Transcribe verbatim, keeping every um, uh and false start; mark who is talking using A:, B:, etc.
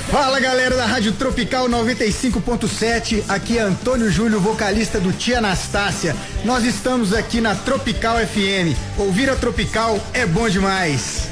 A: Fala galera da Rádio Tropical noventa e cinco ponto sete, aqui é Antônio Júlio, vocalista do Tia Anastácia. Nós estamos aqui na Tropical F M. Ouvir a Tropical é bom demais.